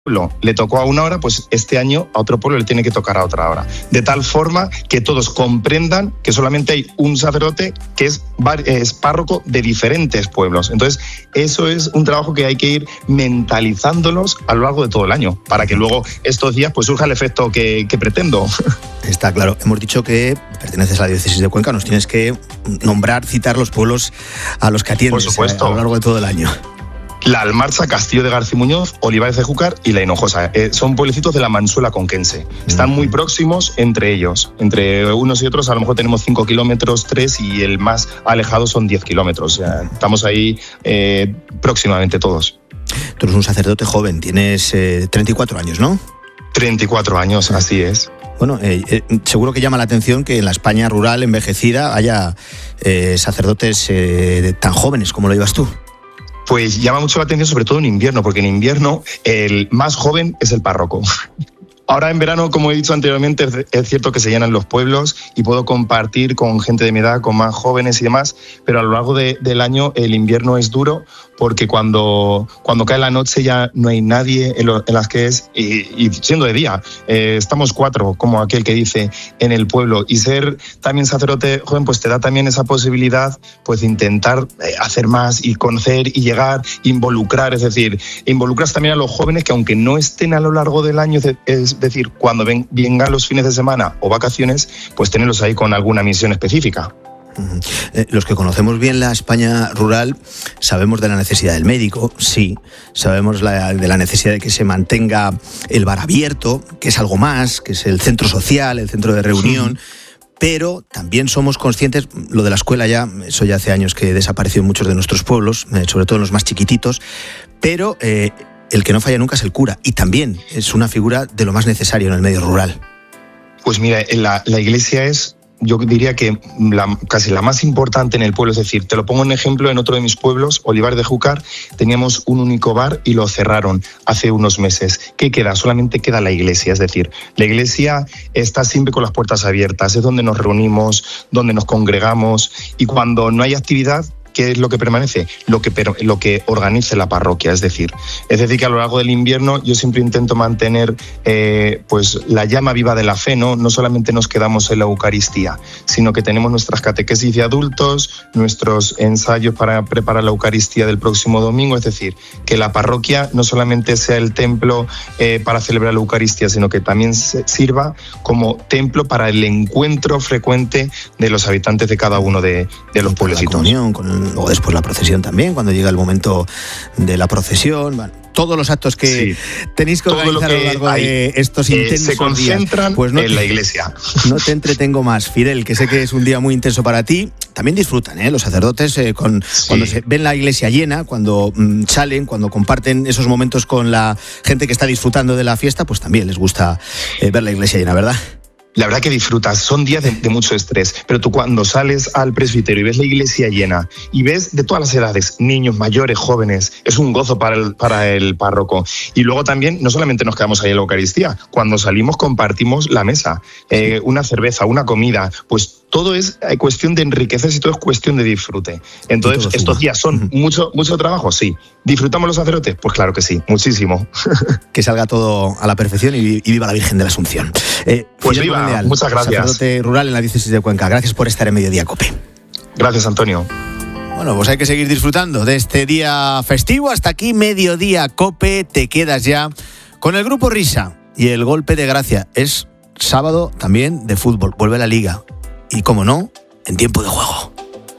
pueblo le tocó a una hora, pues este año a otro pueblo le tiene que tocar a otra hora. De tal forma que todos comprendan que solamente hay un sacerdote que es párroco de diferentes pueblos. Entonces, eso es un trabajo que hay que ir mentalizándolos a lo largo de todo el año, para que luego estos días pues surja el efecto que pretendo. Está claro. Hemos dicho que perteneces a la diócesis de Cuenca, nos tienes que nombrar, citar los pueblos a los que atiendes a lo largo de todo el año. La Almarcha, Castillo de García Muñoz, Olivares de Júcar y La Hinojosa. Son pueblecitos de la Mansuela conquense. Están muy próximos entre ellos. Entre unos y otros a lo mejor tenemos 5 kilómetros, 3 y el más alejado son 10 kilómetros. O sea, estamos ahí próximamente todos. Tú eres un sacerdote joven, tienes 34 años, ¿no? 34 años, así es. Bueno, seguro que llama la atención que en la España rural envejecida haya sacerdotes tan jóvenes como lo llevas tú. Pues llama mucho la atención, sobre todo en invierno, porque en invierno el más joven es el párroco. Ahora en verano, como he dicho anteriormente, es cierto que se llenan los pueblos y puedo compartir con gente de mi edad, con más jóvenes y demás, pero a lo largo del año el invierno es duro porque cuando cae la noche ya no hay nadie en las que es, y siendo de día, estamos 4, como aquel que dice, en el pueblo. Y ser también sacerdote joven pues te da también esa posibilidad pues de intentar hacer más y conocer y llegar, involucrar, es decir, involucras también a los jóvenes que aunque no estén a lo largo del año, es decir, cuando vengan los fines de semana o vacaciones, pues tenerlos ahí con alguna misión específica. Los que conocemos bien la España rural sabemos de la necesidad del médico, sí, sabemos de la necesidad de que se mantenga el bar abierto, que es algo más, que es el centro social, el centro de reunión, pero también somos conscientes, lo de la escuela eso ya hace años que desapareció en muchos de nuestros pueblos, sobre todo en los más chiquititos, pero el que no falla nunca es el cura, y también es una figura de lo más necesario en el medio rural. Pues mira, la iglesia es, yo diría que casi la más importante en el pueblo. Es decir, te lo pongo en ejemplo, en otro de mis pueblos, Olivares de Júcar, teníamos un único bar y lo cerraron hace unos meses. ¿Qué queda? Solamente queda la iglesia. Es decir, la iglesia está siempre con las puertas abiertas, es donde nos reunimos, donde nos congregamos, y cuando no hay actividad, ¿qué es lo que permanece? Lo que organice la parroquia, es decir que a lo largo del invierno yo siempre intento mantener pues la llama viva de la fe, ¿no? No solamente nos quedamos en la Eucaristía, sino que tenemos nuestras catequesis de adultos, nuestros ensayos para preparar la Eucaristía del próximo domingo, es decir, que la parroquia no solamente sea el templo para celebrar la Eucaristía, sino que también sirva como templo para el encuentro frecuente de los habitantes de cada uno de los pueblecitos. Luego después la procesión también, cuando llega el momento de la procesión, bueno, todos los actos que tenéis que organizar a lo largo de estos intensos se concentran días, pues en la iglesia. No te entretengo más, Fidel, que sé que es un día muy intenso para ti. También disfrutan los sacerdotes cuando se ven la iglesia llena, cuando salen, cuando comparten esos momentos con la gente que está disfrutando de la fiesta, pues también les gusta ver la iglesia llena, ¿verdad? La verdad que disfrutas, son días de mucho estrés, pero tú cuando sales al presbiterio y ves la iglesia llena y ves de todas las edades, niños, mayores, jóvenes, es un gozo para el párroco. Y luego también, no solamente nos quedamos ahí en la Eucaristía, cuando salimos compartimos la mesa, una cerveza, una comida, pues todo es cuestión de enriquecerse y todo es cuestión de disfrute. Entonces, estos días son mucho trabajo, sí. ¿Disfrutamos los sacerdotes? Pues claro que sí, muchísimo. Que salga todo a la perfección y viva la Virgen de la Asunción. Pues viva, Mundial, muchas gracias. Sacerdote rural en la diócesis de Cuenca. Gracias por estar en Mediodía Cope. Gracias, Antonio. Bueno, pues hay que seguir disfrutando de este día festivo. Hasta aquí Mediodía Cope. Te quedas ya con el Grupo Risa y el Golpe de Gracia. Es sábado también de fútbol. Vuelve la Liga. Y, como no, en tiempo de juego.